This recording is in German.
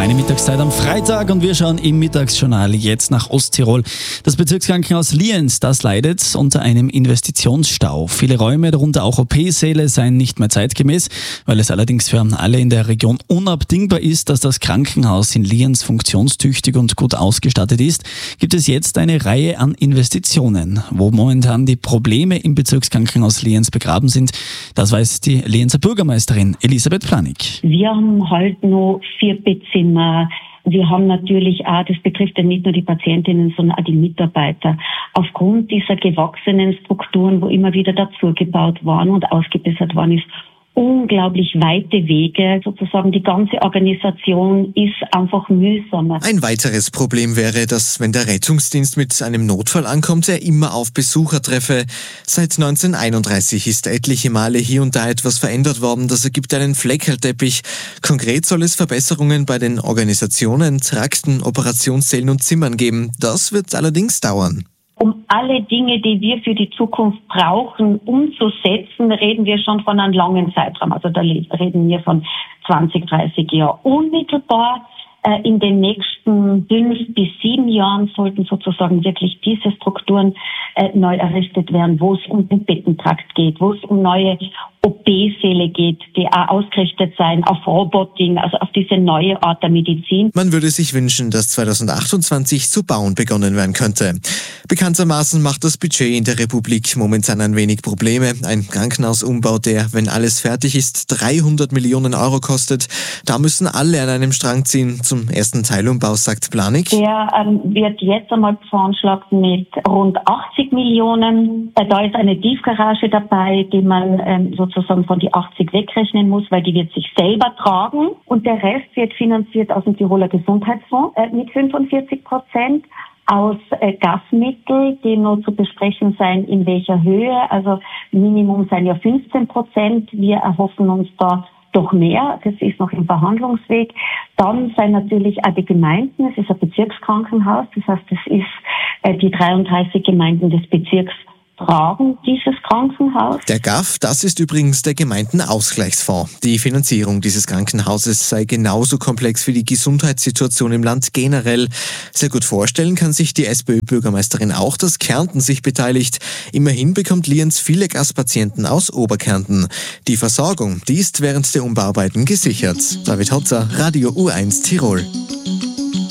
Feine Mittagszeit am Freitag und wir schauen im Mittagsjournal jetzt nach Osttirol. Das Bezirkskrankenhaus Lienz, das leidet unter einem Investitionsstau. Viele Räume, darunter auch OP-Säle, seien nicht mehr zeitgemäß. Weil es allerdings für alle in der Region unabdingbar ist, dass das Krankenhaus in Lienz funktionstüchtig und gut ausgestattet ist, gibt es jetzt eine Reihe an Investitionen. Wo momentan die Probleme im Bezirkskrankenhaus Lienz begraben sind, das weiß die Lienzer Bürgermeisterin Elisabeth Planig. Wir haben halt noch 4 Bettzimmer. Wir haben natürlich auch, das betrifft ja nicht nur die Patientinnen, sondern auch die Mitarbeiter. Aufgrund dieser gewachsenen Strukturen, wo immer wieder dazugebaut waren und ausgebessert worden ist, unglaublich weite Wege, sozusagen die ganze Organisation ist einfach mühsamer. Ein weiteres Problem wäre, dass wenn der Rettungsdienst mit einem Notfall ankommt, er immer auf Besucher treffe. Seit 1931 ist etliche Male hier und da etwas verändert worden, das ergibt einen Fleckerlteppich. Konkret soll es Verbesserungen bei den Organisationen, Trakten, Operationssälen und Zimmern geben. Das wird allerdings dauern. Um alle Dinge, die wir für die Zukunft brauchen, umzusetzen, reden wir schon von einem langen Zeitraum. Also da reden wir von 20, 30 Jahren. Unmittelbar in den nächsten 5 bis 7 Jahren sollten sozusagen wirklich diese Strukturen neu errichtet werden, wo es um den Bettentrakt geht, wo es um neue OP-Säle geht, die auch ausgerichtet sein auf Roboting, also auf diese neue Art der Medizin. Man würde sich wünschen, dass 2028 zu bauen begonnen werden könnte. Bekanntermaßen macht das Budget in der Republik momentan ein wenig Probleme. Ein Krankenhausumbau, der, wenn alles fertig ist, 300 Millionen Euro kostet. Da müssen alle an einem Strang ziehen. Zum ersten Teilumbau sagt Planig. Der wird jetzt einmal veranschlagt mit rund 80 Millionen. Da ist eine Tiefgarage dabei, die man sozusagen von die 80 wegrechnen muss, weil die wird sich selber tragen. Und der Rest wird finanziert aus dem Tiroler Gesundheitsfonds mit 45%. Aus Gasmittel, die noch zu besprechen sein, in welcher Höhe. Also Minimum seien ja 15%. Wir erhoffen uns da doch mehr. Das ist noch im Verhandlungsweg. Dann seien natürlich auch die Gemeinden. Es ist ein Bezirkskrankenhaus. Das heißt, es ist die 33 Gemeinden des Bezirks tragen dieses Krankenhaus. Der GAF, das ist übrigens der Gemeindenausgleichsfonds. Die Finanzierung dieses Krankenhauses sei genauso komplex wie die Gesundheitssituation im Land generell. Sehr gut vorstellen kann sich die SPÖ-Bürgermeisterin auch, dass Kärnten sich beteiligt. Immerhin bekommt Lienz viele Gaspatienten aus Oberkärnten. Die Versorgung, die ist während der Umbauarbeiten gesichert. David Hotzer, Radio U1 Tirol.